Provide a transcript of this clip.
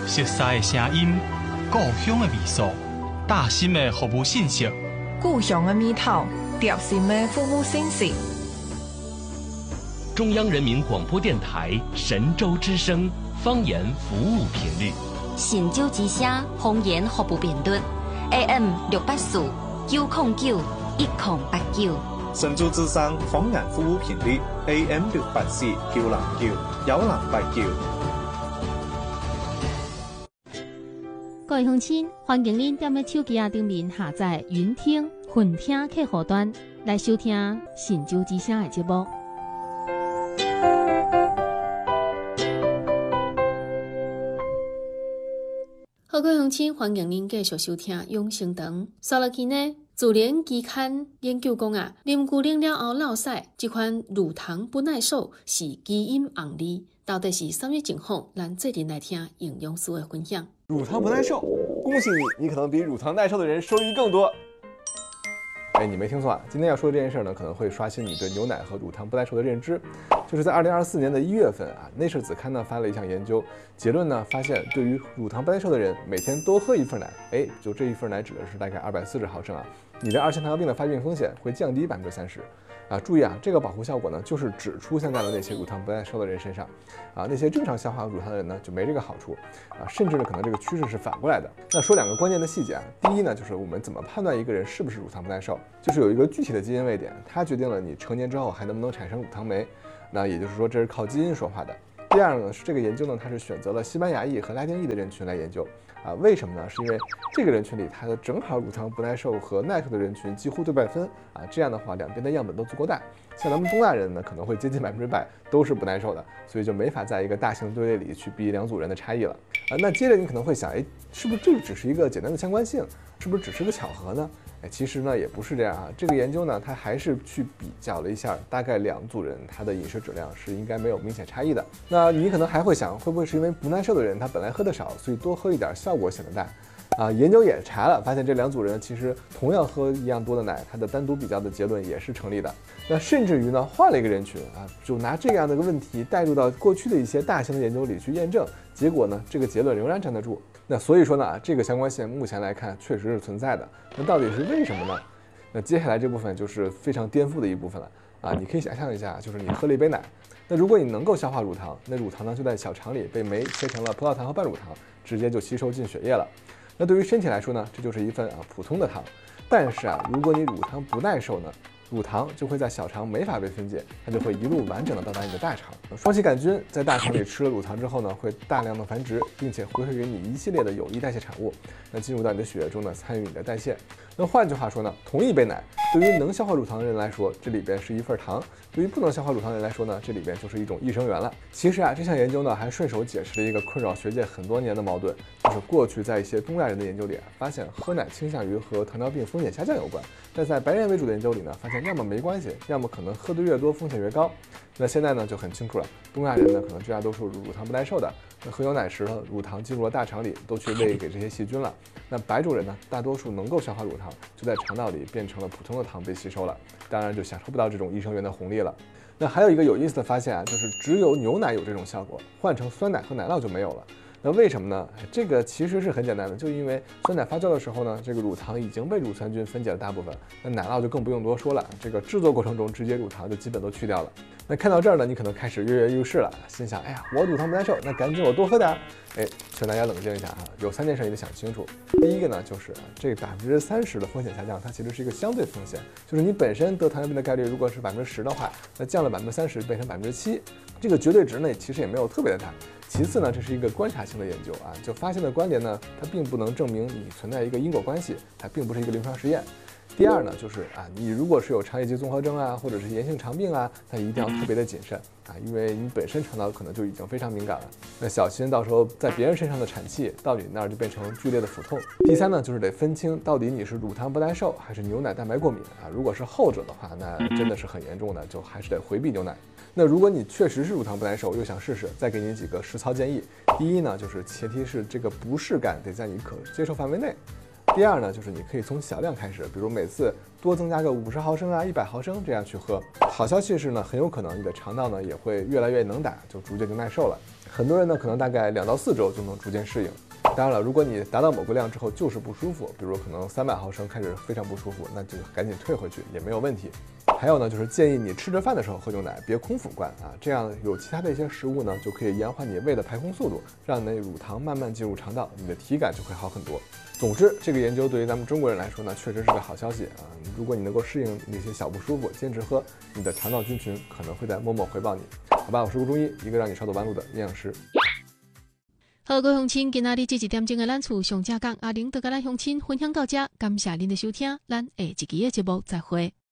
熟悉的声音，故乡的味素，大心的服务信息， 故乡的味道，贴心的服务信息。 中央人民广播电台神州之声方言服务频率， 神州之声方言服务频率 AM 684 909 1089。 神州之声方言服務頻率 AM 684 909 1089。 各位鄉親，歡迎您踮咧手機上面下載雲聽、雲聽客戶端來收聽神州之聲的節目。好，各位鄉親，歡迎您繼續收聽《養生堂》。刷落去呢，自然期刊研究講啊，啉牛奶了後落屎，這款乳糖不耐受是基因紅利。到底是什麼情況？咱這裡來聽營養師的分享。 乳糖不耐受，恭喜你，你可能比乳糖耐受的人收益更多。哎，你没听错啊！今天要说的这件事呢，可能会刷新你对牛奶和乳糖不耐受的认知。就是在2024年的1月份啊，《Nature》子刊呢发了一项研究，结论呢发现，对于乳糖不耐受的人，每天多喝一份奶，哎，就这一份奶指的是大概240毫升啊，你的2型糖尿病的发病风险会降低30%。啊，注意啊，这个保护效果呢，就是只出现在了那些乳糖不耐受的人身上，啊，那些正常消化乳糖的人呢，就没这个好处，啊，甚至呢，可能这个趋势是反过来的。那说两个关键的细节啊，第一呢，就是我们怎么判断一个人是不是乳糖不耐受，就是有一个具体的基因位点，它决定了你成年之后还能不能产生乳糖酶，那也就是说这是靠基因说话的。第二呢，是这个研究呢，它是选择了西班牙裔和拉丁裔的人群来研究。啊，为什么呢？是因为这个人群里，它的正好乳糖不耐受和耐受的人群几乎对半分啊。这样的话，两边的样本都足够大。像咱们东亚人呢，可能会接近100%都是不耐受的，所以就没法在一个大型队列里去比两组人的差异了。啊，那接着你可能会想，哎，是不是这只是一个简单的相关性？是不是只是个巧合呢？哎，其实呢也不是这样啊。这个研究呢，它还是去比较了一下，大概两组人他的饮食质量是应该没有明显差异的。那你可能还会想，会不会是因为不耐受的人他本来喝的少，所以多喝一点效果显得大？啊，研究也查了，发现这两组人其实同样喝一样多的奶，它的单独比较的结论也是成立的。那甚至于呢，换了一个人群啊，就拿这样的一个问题带入到过去的一些大型的研究里去验证，结果呢，这个结论仍然站得住。那所以说呢，这个相关性目前来看确实是存在的。那到底是为什么呢？那接下来这部分就是非常颠覆的一部分了啊！你可以想象一下，就是你喝了一杯奶，那如果你能够消化乳糖，那乳糖呢就在小肠里被酶切成了葡萄糖和半乳糖，直接就吸收进血液了。那对于身体来说呢，这就是一份普通的糖。但是啊，如果你乳糖不耐受呢，乳糖就会在小肠没法被分解，它就会一路完整的到达你的大肠。双歧杆菌在大肠里吃了乳糖之后呢，会大量的繁殖，并且回馈给你一系列的有益代谢产物，那进入到你的血液中呢，参与你的代谢。那换句话说呢，同一杯奶，对于能消化乳糖的人来说，这里边是一份糖；对于不能消化乳糖的人来说呢，这里边就是一种益生元了。其实啊，这项研究呢，还顺手解释了一个困扰学界很多年的矛盾，就是过去在一些东亚人的研究里发现喝奶倾向于和糖尿病风险下降有关，但在白人为主的研究里呢，发现要么没关系，要么可能喝得越多风险越高。那现在呢就很清楚了，东亚人呢可能绝大多数乳糖不耐受的，那喝牛奶时呢，乳糖进入了大肠里，都去喂给这些细菌了。那白种人呢，大多数能够消化乳糖，就在肠道里变成了普通的糖被吸收了，当然就享受不到这种益生元的红利了。那还有一个有意思的发现啊，就是只有牛奶有这种效果，换成酸奶和奶酪就没有了。那为什么呢？这个其实是很简单的，就因为酸奶发酵的时候呢，这个乳糖已经被乳酸菌分解了大部分，那奶酪就更不用多说了，这个制作过程中直接乳糖就基本都去掉了。那看到这儿呢，你可能开始跃跃欲试了，心想，哎呀，我乳糖不耐受，那赶紧我多喝点。哎，劝大家冷静一下啊，有3件事你得想清楚。第一个呢，就是这30%的风险下降，它其实是一个相对风险，就是你本身得糖尿病的概率如果是10%的话，那降了30%变成7%，这个绝对值呢其实也没有特别的大。其次呢，这是一个观察性的研究啊，就发现的关联呢，它并不能证明你存在一个因果关系，它并不是一个临床实验。第二呢，就是啊，你如果是有肠易激综合征啊，或者是炎性肠病啊，那一定要特别的谨慎啊，因为你本身肠道可能就已经非常敏感了，那小心到时候在别人身上的产气到你那儿就变成剧烈的腹痛。第三呢，就是得分清到底你是乳糖不耐受还是牛奶蛋白过敏啊，如果是后者的话，那真的是很严重的，就还是得回避牛奶。那如果你确实是乳糖不耐受，又想试试，再给你几个实操建议。第一呢，就是前提是这个不适感得在你可接受范围内。 第二呢，就是你可以从小量开始，比如每次多增加个50毫升啊、100毫升这样去喝。好消息是呢，很有可能你的肠道呢也会越来越能打，就逐渐就耐受了。很多人呢可能大概2到4周就能逐渐适应。当然了，如果你达到某个量之后就是不舒服，比如可能300毫升开始非常不舒服，那就赶紧退回去也没有问题。还有呢，就是建议你吃着饭的时候喝牛奶，别空腹灌啊，这样有其他的一些食物呢，就可以延缓你胃的排空速度，让你的乳糖慢慢进入肠道，你的体感就会好很多。总之，这个研究对于咱们中国人来说呢，确实是个好消息啊！如果你能够适应那些小不舒服，坚持喝，你的肠道菌群可能会在默默回报你。好吧，我是吴中医，一个让你少走弯路的营养师。 好，各位乡亲，今仔日这1点钟的咱厝上正讲，阿玲就跟咱乡亲分享到这，感谢您的收听，咱下一期的节目再会。